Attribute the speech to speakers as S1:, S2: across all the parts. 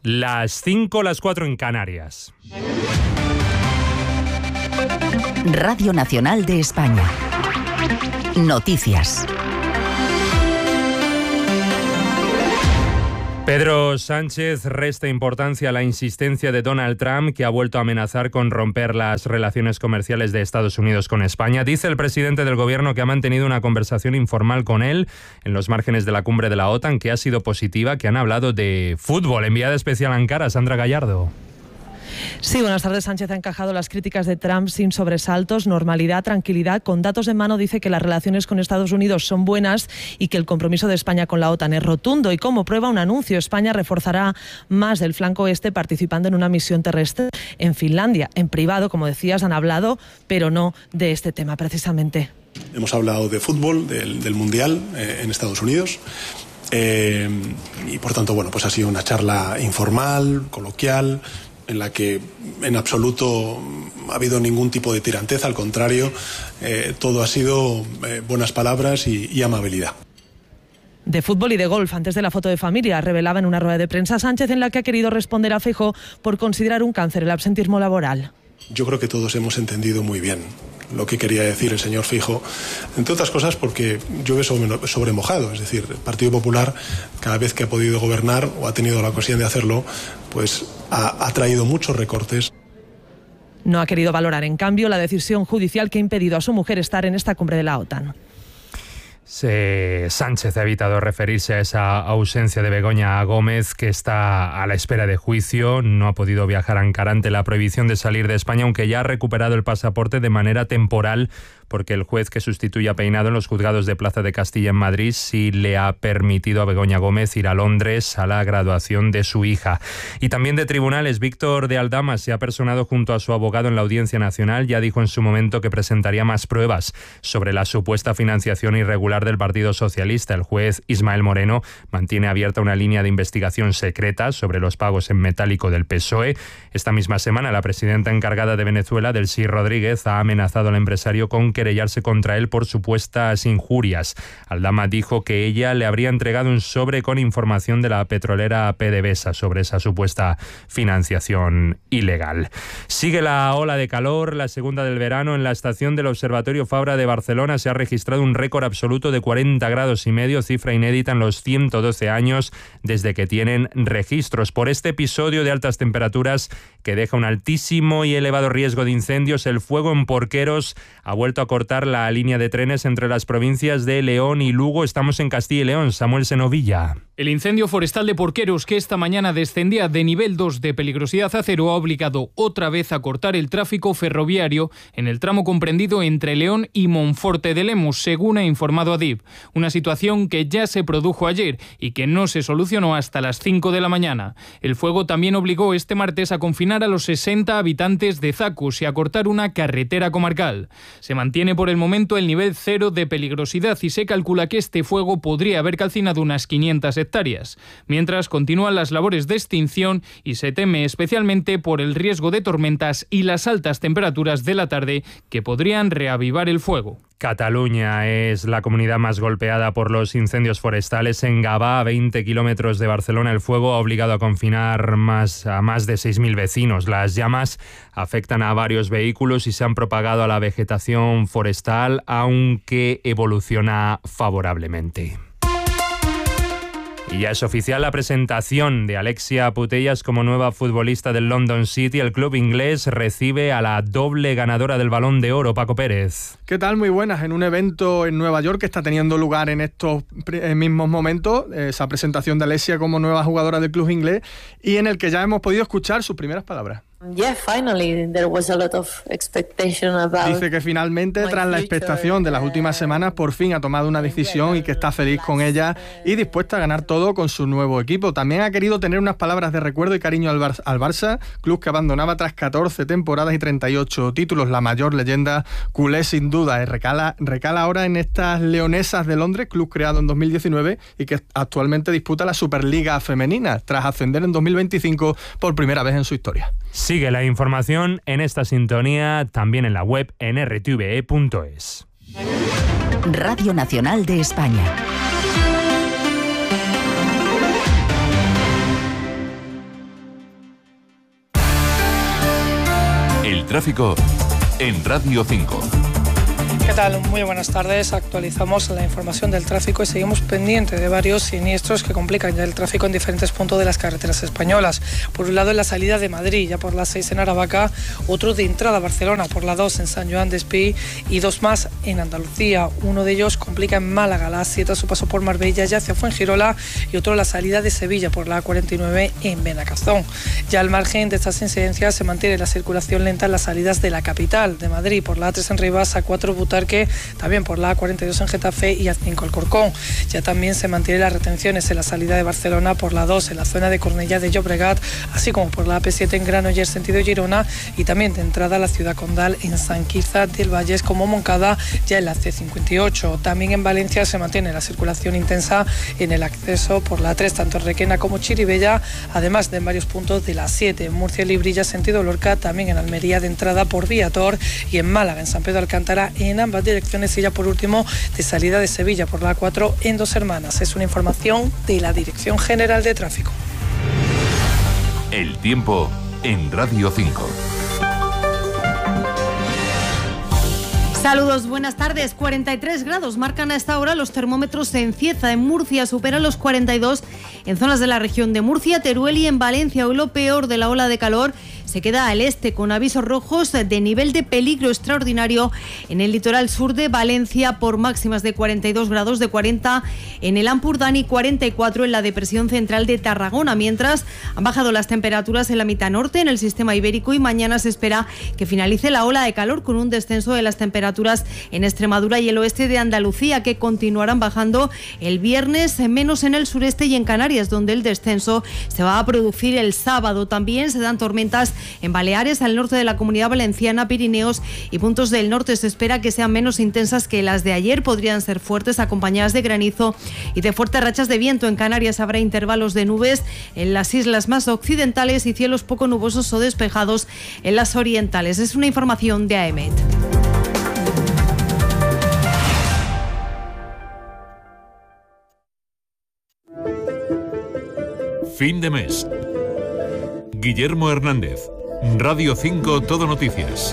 S1: Las 5, las 4 en Canarias.
S2: Radio Nacional de España. Noticias.
S1: Pedro Sánchez resta importancia a la insistencia de Donald Trump, que ha vuelto a amenazar con romper las relaciones comerciales de Estados Unidos con España. Dice el presidente del gobierno que ha mantenido una conversación informal con él en los márgenes de la cumbre de la OTAN, que ha sido positiva, que han hablado de fútbol. Enviada especial a Ankara, Sandra Gallardo.
S3: Sí, buenas tardes. Sánchez ha encajado las críticas de Trump sin sobresaltos, normalidad, tranquilidad. Con datos en mano dice que las relaciones con Estados Unidos son buenas y que el compromiso de España con la OTAN es rotundo. Y como prueba un anuncio, España reforzará más del flanco este participando en una misión terrestre en Finlandia. En privado, como decías, han hablado, pero no de este tema precisamente.
S4: Hemos hablado de fútbol, del Mundial en Estados Unidos. Y por tanto, bueno, pues ha sido una charla informal, coloquial, en la que en absoluto ha habido ningún tipo de tiranteza, al contrario, todo ha sido buenas palabras y amabilidad.
S3: De fútbol y de golf, antes de la foto de familia, revelaba en una rueda de prensa Sánchez, en la que ha querido responder a Feijóo por considerar un cáncer el absentismo laboral.
S4: Yo creo que todos hemos entendido muy bien lo que quería decir el señor Feijóo, entre otras cosas porque llueve sobre mojado. Es decir, el Partido Popular, cada vez que ha podido gobernar o ha tenido la ocasión de hacerlo, pues ha traído muchos recortes.
S3: No ha querido valorar, en cambio, la decisión judicial que ha impedido a su mujer estar en esta cumbre de la OTAN.
S1: Sánchez ha evitado referirse a esa ausencia de Begoña Gómez, que está a la espera de juicio. No ha podido viajar a Ankara ante la prohibición de salir de España, aunque ya ha recuperado el pasaporte de manera temporal, porque el juez que sustituye a Peinado en los juzgados de Plaza de Castilla en Madrid sí le ha permitido a Begoña Gómez ir a Londres a la graduación de su hija. Y también de tribunales, Víctor de Aldama se ha personado junto a su abogado en la Audiencia Nacional. Ya dijo en su momento que presentaría más pruebas sobre la supuesta financiación irregular del Partido Socialista. El juez Ismael Moreno mantiene abierta una línea de investigación secreta sobre los pagos en metálico del PSOE. Esta misma semana, la presidenta encargada de Venezuela, Delcy Rodríguez, ha amenazado al empresario con querellarse contra él por supuestas injurias. Aldama dijo que ella le habría entregado un sobre con información de la petrolera PDVSA sobre esa supuesta financiación ilegal. Sigue la ola de calor, la segunda del verano. En la estación del Observatorio Fabra de Barcelona se ha registrado un récord absoluto de 40 grados y medio, cifra inédita en los 112 años desde que tienen registros. Por este episodio de altas temperaturas que deja un altísimo y elevado riesgo de incendios, el fuego en Porqueros ha vuelto a cortar la línea de trenes entre las provincias de León y Lugo. Estamos en Castilla y León. Samuel Senovilla.
S5: El incendio forestal de Porqueros, que esta mañana descendía de nivel 2 de peligrosidad a 0, ha obligado otra vez a cortar el tráfico ferroviario en el tramo comprendido entre León y Monforte de Lemos, según ha informado Adif. Una situación que ya se produjo ayer y que no se solucionó hasta las 5 de la mañana. El fuego también obligó este martes a confinar a los 60 habitantes de Zacus y a cortar una carretera comarcal. Se mantiene por el momento el nivel 0 de peligrosidad y se calcula que este fuego podría haber calcinado unas 500 hectáreas, mientras continúan las labores de extinción y se teme especialmente por el riesgo de tormentas y las altas temperaturas de la tarde que podrían reavivar el fuego.
S1: Cataluña es la comunidad más golpeada por los incendios forestales. En Gavà, a 20 kilómetros de Barcelona, el fuego ha obligado a confinar a más de 6.000 vecinos. Las llamas afectan a varios vehículos y se han propagado a la vegetación forestal, aunque evoluciona favorablemente. Y ya es oficial la presentación de Alexia Putellas como nueva futbolista del London City. El club inglés recibe a la doble ganadora del Balón de Oro, Paco Pérez.
S6: ¿Qué tal? Muy buenas. En un evento en Nueva York que está teniendo lugar en estos mismos momentos, esa presentación de Alexia como nueva jugadora del club inglés, y en el que ya hemos podido escuchar sus primeras palabras. Dice que finalmente, tras la expectación de las últimas semanas, por fin ha tomado una decisión y que está feliz con ella y dispuesta a ganar todo con su nuevo equipo. También ha querido tener unas palabras de recuerdo y cariño al Barça, club que abandonaba tras 14 temporadas y 38 títulos. La mayor leyenda culé, sin duda, recala ahora en estas Leonesas de Londres, club creado en 2019 y que actualmente disputa la Superliga Femenina, tras ascender en 2025 por primera vez en su historia.
S1: Sigue la información en esta sintonía, también en la web en rtve.es.
S2: Radio Nacional de España.
S7: tráfico en Radio 5.
S8: ¿Qué tal? Muy buenas tardes. Actualizamos la información del tráfico y seguimos pendientes de varios siniestros que complican ya el tráfico en diferentes puntos de las carreteras españolas. Por un lado, en la salida de Madrid, ya por la 6 en Aravaca, otro de entrada a Barcelona por la 2 en San Joan d'Espí y dos más en Andalucía. Uno de ellos complica en Málaga, la 7 a su paso por Marbella ya hacia Fuengirola, y otro la salida de Sevilla por la 49 en Benacazón. Ya al margen de estas incidencias se mantiene la circulación lenta en las salidas de la capital, de Madrid, por la A3 en Rivas, A4 Butarque, también por la A42 en Getafe y A5 Alcorcón. Ya también se mantienen las retenciones en la salida de Barcelona por la 2 en la zona de Cornellá de Llobregat, así como por la AP7 en Granollers sentido Girona, y también de entrada a la ciudad condal en San Quirze del Valles como Moncada, ya en la C58. También en Valencia se mantiene la circulación intensa en el acceso por la 3, tanto en Requena como Chirivella, además de en varios puntos de la 7, en Murcia y Librilla sentido Lorca, también en Almería de entrada por Viator, y en Málaga, en San Pedro Alcántara, en ambas direcciones, y ya por último de salida de Sevilla por la 4 en Dos Hermanas. Es una información de la Dirección General de Tráfico.
S7: El tiempo en Radio 5.
S9: Saludos, buenas tardes. 43 grados marcan a esta hora los termómetros en Cieza. En Murcia superan los 42 en zonas de la región de Murcia, Teruel, y en Valencia. Hoy lo peor de la ola de calor se queda al este, con avisos rojos de nivel de peligro extraordinario en el litoral sur de Valencia por máximas de 42 grados, de 40 en el Ampurdán y 44 en la depresión central de Tarragona, mientras han bajado las temperaturas en la mitad norte, en el sistema ibérico, y mañana se espera que finalice la ola de calor con un descenso de las temperaturas en Extremadura y el oeste de Andalucía, que continuarán bajando el viernes, menos en el sureste y en Canarias, donde el descenso se va a producir el sábado. También se dan tormentas en Baleares, al norte de la Comunidad Valenciana, Pirineos y puntos del norte. Se espera que sean menos intensas que las de ayer. Podrían ser fuertes, acompañadas de granizo y de fuertes rachas de viento. En Canarias habrá intervalos de nubes en las islas más occidentales y cielos poco nubosos o despejados en las orientales. Es una información de AEMET.
S7: Fin de mes. Guillermo Hernández, Radio 5 Todo Noticias.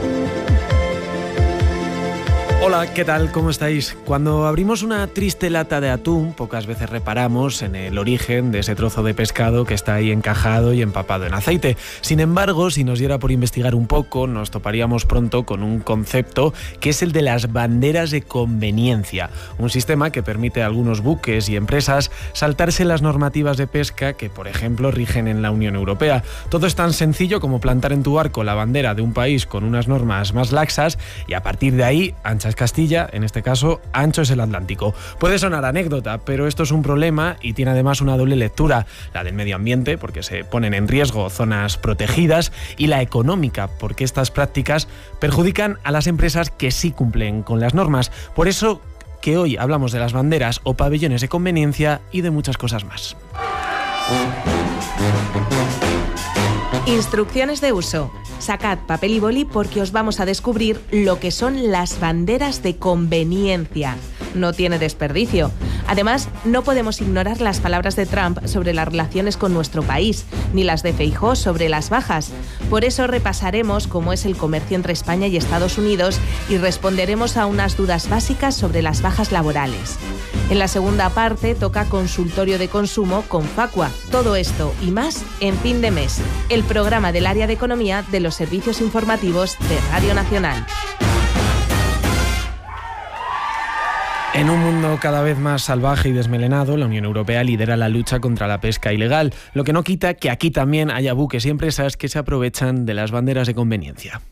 S10: Hola, ¿qué tal? ¿Cómo estáis? Cuando abrimos una triste lata de atún, pocas veces reparamos en el origen de ese trozo de pescado que está ahí encajado y empapado en aceite. Sin embargo, si nos diera por investigar un poco, nos toparíamos pronto con un concepto que es el de las banderas de conveniencia, un sistema que permite a algunos buques y empresas saltarse las normativas de pesca que, por ejemplo, rigen en la Unión Europea. Todo es tan sencillo como plantar en tu barco la bandera de un país con unas normas más laxas y a partir de ahí, ancha es Castilla, en este caso, ancho es el Atlántico. Puede sonar anécdota, pero esto es un problema y tiene además una doble lectura, la del medio ambiente, porque se ponen en riesgo zonas protegidas, y la económica, porque estas prácticas perjudican a las empresas que sí cumplen con las normas. Por eso que hoy hablamos de las banderas o pabellones de conveniencia y de muchas cosas más.
S11: Instrucciones de uso. Sacad papel y boli porque os vamos a descubrir lo que son las banderas de conveniencia. No tiene desperdicio. Además, no podemos ignorar las palabras de Trump sobre las relaciones con nuestro país, ni las de Feijóo sobre las bajas. Por eso repasaremos cómo es el comercio entre España y Estados Unidos y responderemos a unas dudas básicas sobre las bajas laborales. En la segunda parte toca consultorio de consumo con Facua. Todo esto y más en Fin de Mes, el programa del área de economía de los servicios informativos de Radio Nacional.
S10: En un mundo cada vez más salvaje y desmelenado, la Unión Europea lidera la lucha contra la pesca ilegal, lo que no quita que aquí también haya buques y empresas que se aprovechan de las banderas de conveniencia.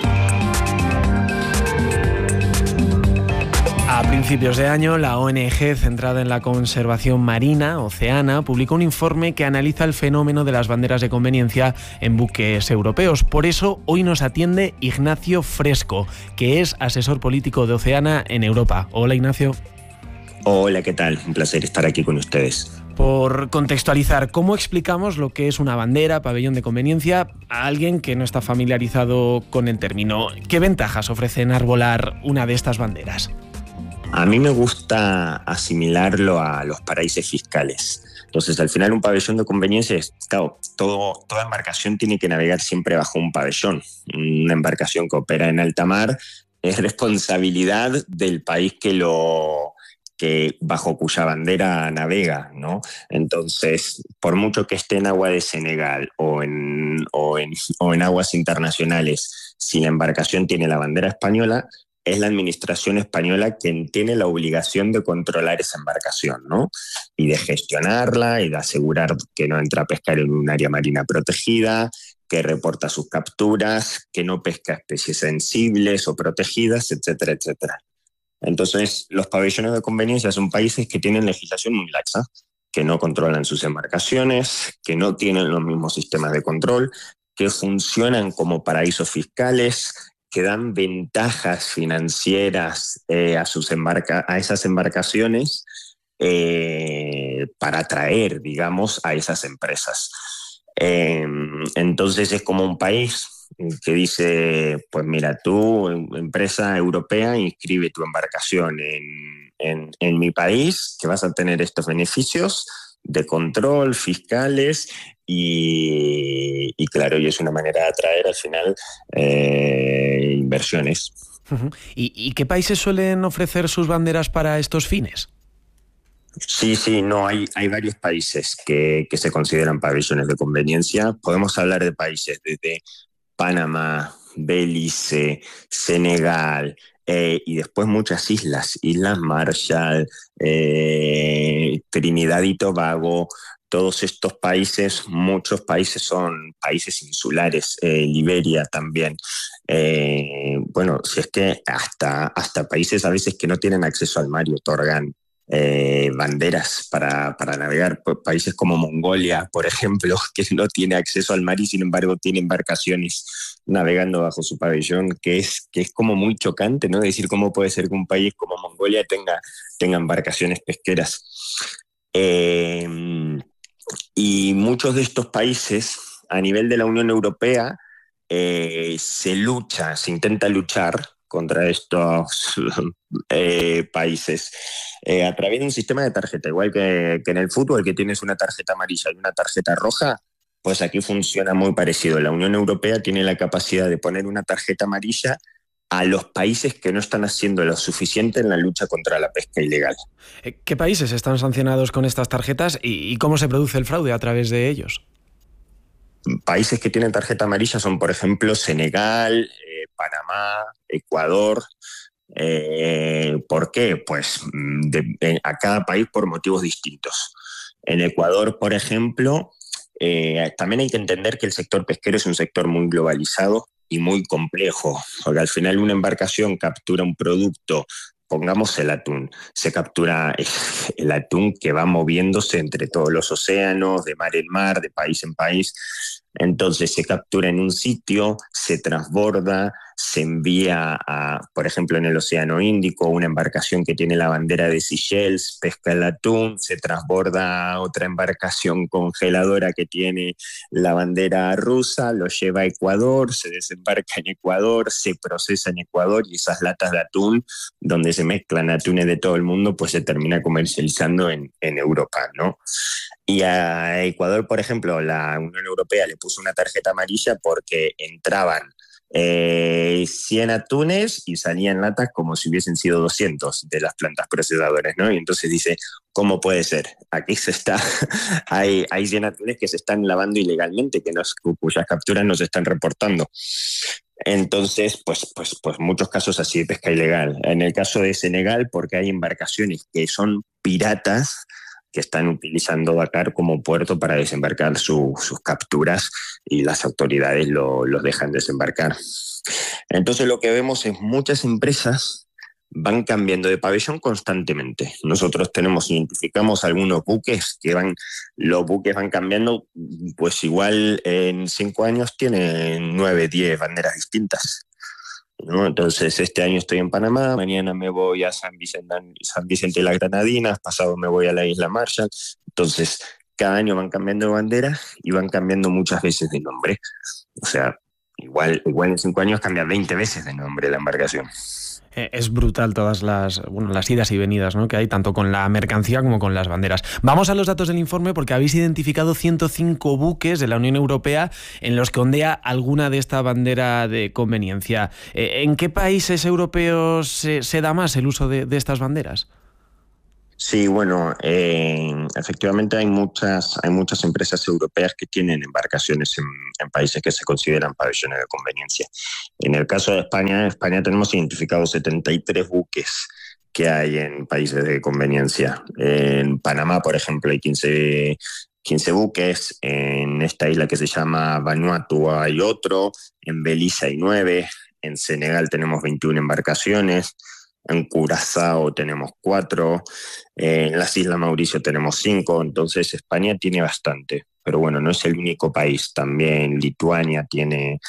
S10: A principios de año, la ONG centrada en la conservación marina, Oceana, publicó un informe que analiza el fenómeno de las banderas de conveniencia en buques europeos. Por eso, hoy nos atiende Ignacio Fresco, que es asesor político de Oceana en Europa. Hola, Ignacio.
S12: Hola, ¿qué tal? Un placer estar aquí con ustedes.
S10: Por contextualizar, ¿cómo explicamos lo que es una bandera, pabellón de conveniencia, a alguien que no está familiarizado con el término? ¿Qué ventajas ofrece enarbolar una de estas banderas?
S12: A mí me gusta asimilarlo a los paraísos fiscales. Entonces, al final, un pabellón de conveniencia es, claro, toda embarcación tiene que navegar siempre bajo un pabellón. Una embarcación que opera en alta mar es responsabilidad del país que bajo cuya bandera navega, ¿no? Entonces, por mucho que esté en agua de Senegal o en aguas internacionales, si la embarcación tiene la bandera española, es la administración española quien tiene la obligación de controlar esa embarcación, ¿no? Y de gestionarla y de asegurar que no entra a pescar en un área marina protegida, que reporta sus capturas, que no pesca especies sensibles o protegidas, etcétera, etcétera. Entonces, los pabellones de conveniencia son países que tienen legislación muy laxa, que no controlan sus embarcaciones, que no tienen los mismos sistemas de control, que funcionan como paraísos fiscales, que dan ventajas financieras a esas embarcaciones para atraer, digamos, a esas empresas. Entonces es como un país que dice, pues mira, tú, empresa europea, inscribe tu embarcación en mi país, que vas a tener estos beneficios de control, fiscales, y claro, y es una manera de atraer al final inversiones.
S10: Uh-huh. ¿Y qué países suelen ofrecer sus banderas para estos fines?
S12: Sí, no, hay varios países que se consideran pabellones de conveniencia. Podemos hablar de países desde Panamá, Belice, Senegal, y después muchas islas Marshall, Trinidad y Tobago. Todos estos países, muchos países son países insulares, Liberia también. Bueno, si es que hasta países a veces que no tienen acceso al mar y otorgan banderas para navegar. Países como Mongolia, por ejemplo, que no tiene acceso al mar y sin embargo tiene embarcaciones navegando bajo su pabellón, que es como muy chocante, ¿no? Decir cómo puede ser que un país como Mongolia tenga embarcaciones pesqueras. Y muchos de estos países, a nivel de la Unión Europea, se intenta luchar contra estos países a través de un sistema de tarjeta, igual que en el fútbol, que tienes una tarjeta amarilla y una tarjeta roja. Pues aquí funciona muy parecido. La Unión Europea tiene la capacidad de poner una tarjeta amarilla a los países que no están haciendo lo suficiente en la lucha contra la pesca ilegal.
S10: ¿Qué países están sancionados con estas tarjetas y cómo se produce el fraude a través de ellos?
S12: Países que tienen tarjeta amarilla son, por ejemplo, Senegal, Panamá, Ecuador. ¿Por qué? Pues a cada país por motivos distintos. En Ecuador, por ejemplo, también hay que entender que el sector pesquero es un sector muy globalizado y muy complejo, porque al final una embarcación captura un producto, pongamos el atún, se captura el atún que va moviéndose entre todos los océanos, de mar en mar, de país en país. Entonces se captura en un sitio, se transborda, se envía por ejemplo, en el Océano Índico, una embarcación que tiene la bandera de Seychelles, pesca el atún, se transborda a otra embarcación congeladora que tiene la bandera rusa, lo lleva a Ecuador, se desembarca en Ecuador, se procesa en Ecuador, y esas latas de atún, donde se mezclan atunes de todo el mundo, pues se termina comercializando en Europa, ¿no? Y a Ecuador, por ejemplo, la Unión Europea le puso una tarjeta amarilla porque entraban 100 atunes y salían latas como si hubiesen sido 200 de las plantas procesadoras, ¿no? Y entonces dice, ¿cómo puede ser? Aquí hay 100 atunes que se están lavando ilegalmente, cuyas capturas no se están reportando. Entonces, pues muchos casos así de pesca ilegal. En el caso de Senegal, porque hay embarcaciones que son piratas, que están utilizando Dakar como puerto para desembarcar sus capturas, y las autoridades los dejan desembarcar. Entonces lo que vemos es muchas empresas van cambiando de pabellón constantemente. Nosotros identificamos algunos buques los buques van cambiando, pues igual en 5 años tienen 9, 10 banderas distintas, ¿no? Entonces este año estoy en Panamá, mañana me voy a San Vicente y las Granadinas, pasado me voy a la isla Marshall. Entonces cada año van cambiando de bandera y van cambiando muchas veces de nombre. O sea, igual en 5 años cambia 20 veces de nombre la embarcación.
S10: Es brutal todas las idas y venidas, ¿no?, que hay, tanto con la mercancía como con las banderas. Vamos a los datos del informe, porque habéis identificado 105 buques de la Unión Europea en los que ondea alguna de esta bandera de conveniencia. ¿En qué países europeos se da más el uso de estas banderas?
S12: Sí, bueno, efectivamente hay muchas empresas europeas que tienen embarcaciones en países que se consideran pabellones de conveniencia. En el caso de España tenemos identificados 73 buques que hay en países de conveniencia. En Panamá, por ejemplo, hay 15 buques. En esta isla que se llama Vanuatu hay otro. En Belice hay 9. En Senegal tenemos 21 embarcaciones. En Curazao tenemos 4, en las Islas Mauricio tenemos 5, entonces España tiene bastante. Pero bueno, no es el único país, también Lituania tiene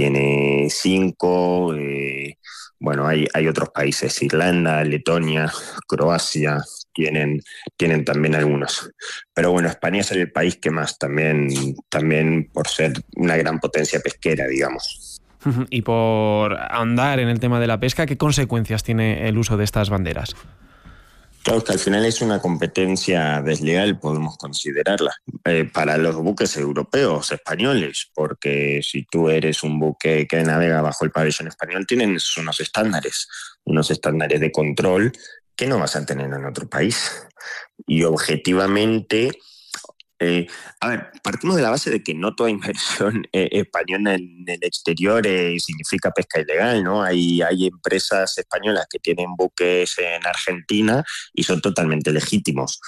S12: 5, bueno, hay otros países, Irlanda, Letonia, Croacia, tienen también algunos. Pero bueno, España es el país que más, también por ser una gran potencia pesquera, digamos.
S10: Y por ahondar en el tema de la pesca, ¿qué consecuencias tiene el uso de estas banderas?
S12: Claro, que al final es una competencia desleal, podemos considerarla, para los buques europeos, españoles, porque si tú eres un buque que navega bajo el pabellón español, tienen unos estándares de control que no vas a tener en otro país. Y objetivamente... partimos de la base de que no toda inversión española en el exterior significa pesca ilegal, ¿no? Hay empresas españolas que tienen buques en Argentina y son totalmente legítimos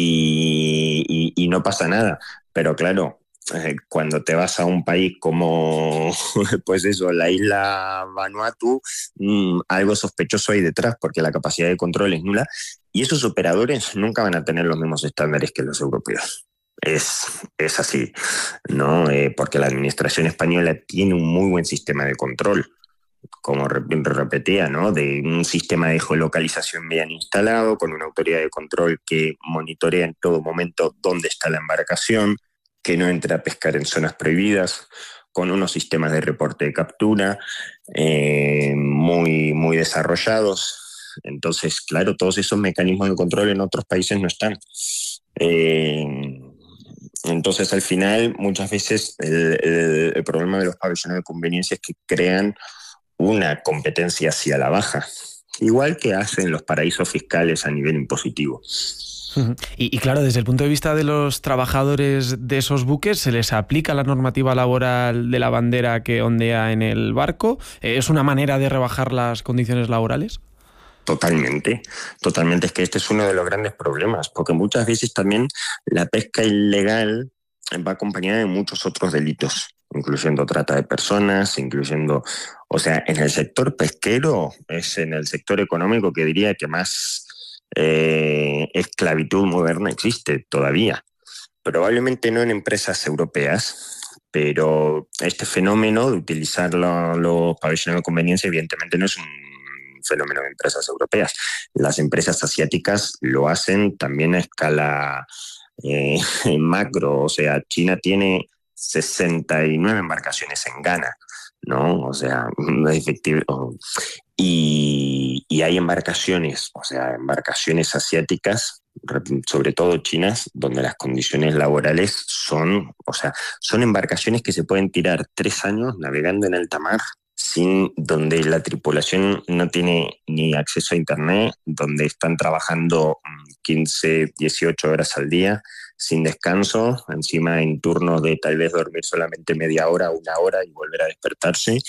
S12: y no pasa nada. Pero claro, cuando te vas a un país como, pues eso, la isla Vanuatu, algo sospechoso hay detrás, porque la capacidad de control es nula y esos operadores nunca van a tener los mismos estándares que los europeos. Es así, ¿no? Porque la administración española tiene un muy buen sistema de control, como repetía, ¿no? De un sistema de geolocalización bien instalado, con una autoridad de control que monitorea en todo momento dónde está la embarcación, que no entre a pescar en zonas prohibidas, con unos sistemas de reporte de captura muy, muy desarrollados. Entonces, claro, todos esos mecanismos de control en otros países no están. Entonces, al final, muchas veces el problema de los pabellones de conveniencia es que crean una competencia hacia la baja, igual que hacen los paraísos fiscales a nivel impositivo.
S10: Y claro, desde el punto de vista de los trabajadores de esos buques, ¿se les aplica la normativa laboral de la bandera que ondea en el barco? ¿Es una manera de rebajar las condiciones laborales?
S12: Totalmente. Es que este es uno de los grandes problemas, porque muchas veces también la pesca ilegal va acompañada de muchos otros delitos, incluyendo trata de personas, o sea, en el sector pesquero es en el sector económico que diría que más esclavitud moderna existe todavía. Probablemente no en empresas europeas, pero este fenómeno de utilizar los pabellones de conveniencia evidentemente no es un fenómeno de empresas europeas. Las empresas asiáticas lo hacen también a escala macro, o sea, China tiene 69 embarcaciones en Ghana, ¿no? O sea, efectivo. Y hay embarcaciones, o sea, embarcaciones asiáticas, sobre todo chinas, donde las condiciones laborales son embarcaciones que se pueden tirar 3 años navegando en alta mar, donde la tripulación no tiene ni acceso a internet, donde están trabajando 15, 18 horas al día, sin descanso, encima en turnos de tal vez dormir solamente media hora, 1 hora y volver a despertarse,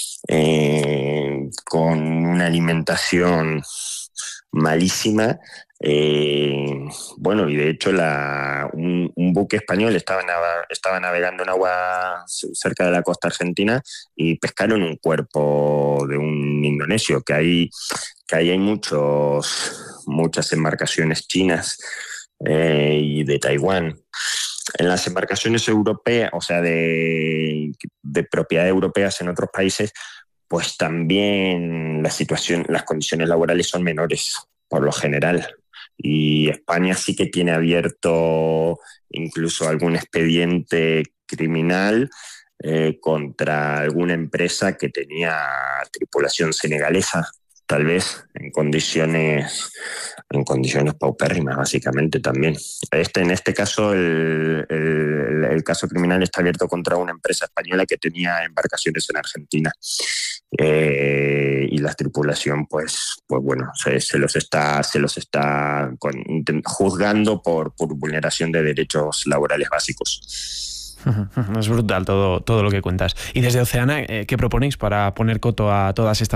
S12: con una alimentación malísima. Bueno, y de hecho un buque español estaba navegando en agua cerca de la costa argentina y pescaron un cuerpo de un indonesio, que ahí hay muchas embarcaciones chinas y de Taiwán. En las embarcaciones europeas, o sea, de propiedad europeas en otros países, pues también las condiciones laborales son menores, por lo general. Y España sí que tiene abierto incluso algún expediente criminal contra alguna empresa que tenía tripulación senegalesa, tal vez en condiciones paupérrimas, básicamente también. En este caso, el caso criminal está abierto contra una empresa española que tenía embarcaciones en Argentina. Y la tripulación, pues bueno, se los está juzgando por vulneración de derechos laborales básicos.
S10: Es brutal todo lo que cuentas. Y desde Oceana, ¿qué proponéis para poner coto a todas estas